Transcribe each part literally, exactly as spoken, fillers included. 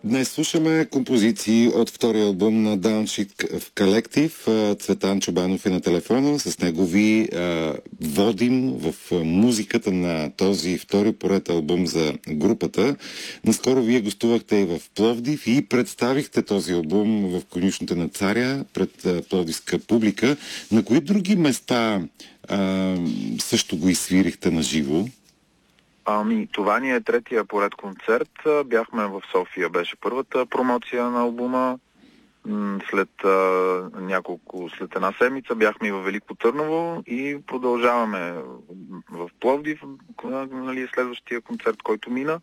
Днес слушаме композиции от втория албум на Downshift Collective. Цветан Чобанов е на телефона. С него ви а, водим в музиката на този втори поред албум за групата. Наскоро вие гостувахте и в Пловдив и представихте този албум в конюшната на Царя пред а, пловдивска публика. На кои други места а, също го изсвирихте на живо? Ами, това ни е третия поред концерт. Бяхме в София, беше първата промоция на албума. След а, няколко, след една седмица бяхме и във Велико Търново и продължаваме в Пловдив, нали, следващия концерт, който мина.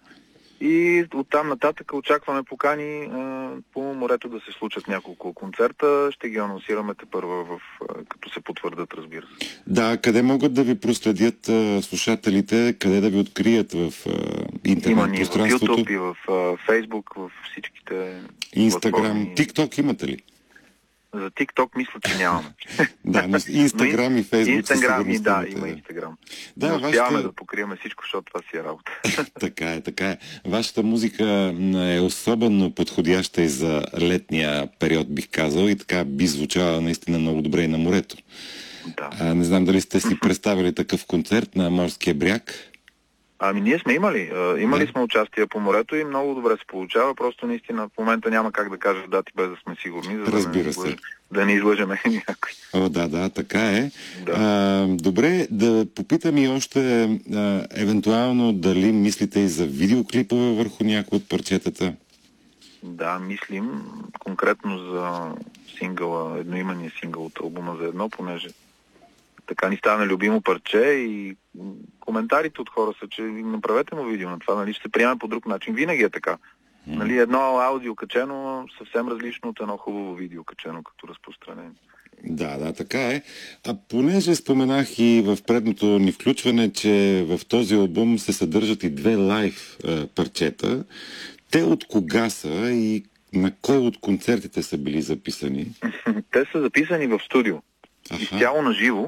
И оттам нататък очакваме покани а, по морето да се случат няколко концерта. Ще ги анонсираме тепърва, в, а, като се потвърдят, разбира се. Да, къде могат да ви проследят а, слушателите, къде да ви открият в а, интернет пространството? Има ни в YouTube и в а, Facebook, в всичките... Инстаграм, TikTok имате ли? За TikTok мисля, че нямаме. Да, но Инстаграм и Фейсбук. Инстаграм и да, има Инстаграм. Да, но успяваме вашата... да покрием всичко, защото това си е работа. Така е, така е. Вашата музика е особено подходяща и за летния период, бих казал, и така би звучала наистина много добре и на морето. Да. А, не знам дали сте си представили такъв концерт на Морския бряг. Ами ние сме имали. Имали сме участие по морето и много добре се получава. Просто наистина в момента няма как да кажа дати без да сме сигурни. За Разбира да не се. Да не излъжеме някой. О, да, да, така е. Да. А, добре, да попитам и още а, евентуално дали мислите и за видеоклипове върху някои от парчетата? Да, мислим конкретно за сингъла, едноименния сингъл от албума за едно, понеже така ни стана любимо парче и коментарите от хора са, че направете му видео на това, нали, ще се приеме по друг начин. Винаги е така. Mm. Нали, едно аудио качено, съвсем различно от едно хубаво видео качено като разпространение. Да, да, така е. А понеже споменах и в предното ни включване, че в този албум се съдържат и две лайв е, парчета, те от кога са и на кой от концертите са били записани? Те са записани в студио. Аха. Изцяло на живо,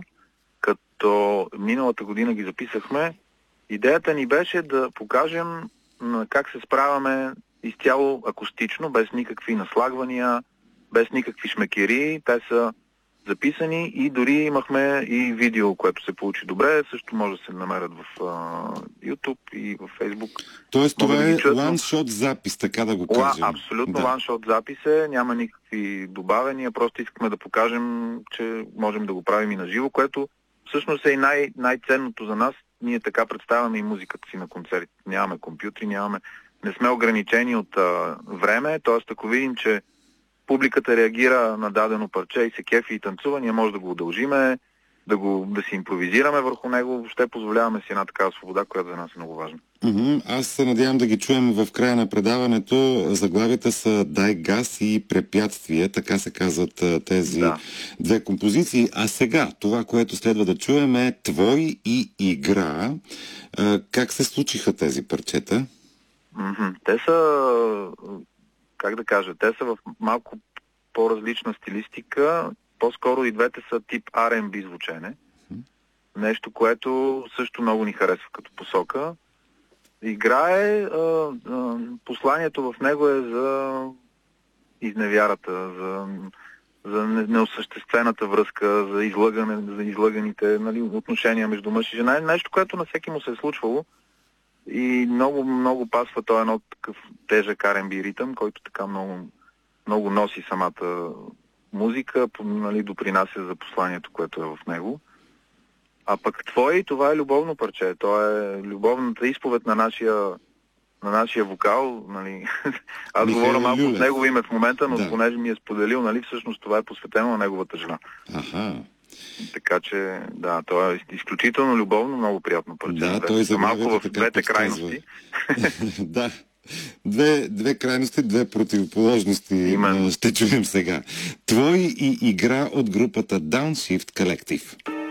като миналата година ги записахме. Идеята ни беше да покажем как се справяме изцяло акустично, без никакви наслагвания, без никакви шмекери. Те са записани и дори имахме и видео, което се получи добре. Също може да се намерят в uh, YouTube и в Facebook. Тоест това да е one-shot запис, така да го кажем. Ла, абсолютно да. one-shot запис е, няма никакви добавения, просто искахме да покажем, че можем да го правим и на живо, което всъщност е и най- най-ценното за нас. Ние така представяме и музиката си на концерти. Нямаме компютри, нямаме, не сме ограничени от а, време, т.е. ако видим, че публиката реагира на дадено парче и се кефи и танцува, ние може да го удължиме, да, го, да си импровизираме върху него, въобще позволяваме си една такава свобода, която за нас е много важна. Mm-hmm. Аз се надявам да ги чуем в края на предаването. Заглавията са "Дай газ" и "Препятствия", така се казват тези да. две композиции. А сега, това, което следва да чуем е "Твой" и "Игра". Как се случиха тези парчета? Mm-hmm. Те са, как да кажа, те са в малко по-различна стилистика. По-скоро и двете са тип Ар енд Би звучене. Нещо, което също много ни харесва като посока. Играе, а, а, посланието в него е за изневярата, за, за неосъществената връзка, за, излъгане, за излъганите, нали, отношения между мъж и жена. Нещо, което на всеки му се е случвало и много, много пасва той едно такъв тежък Ар енд Би ритъм, който така много, много носи самата музика, нали, допринася за посланието, което е в него. А пък "Твой", това е любовно парче. То е любовната изповед на нашия, на нашия вокал. Нали. Аз Михаил говоря малко Люлев. от негово име в момента, но да. понеже ми е споделил, нали, всъщност това е посветено на неговата жена. Аха. Така че, да, то е изключително любовно, много приятно парче. Да, той за малко в двете крайности. Да. Две, две крайности, две противоположности Именно. ще чуем сега. "Твой" и "Игра" от групата Downshift Collective.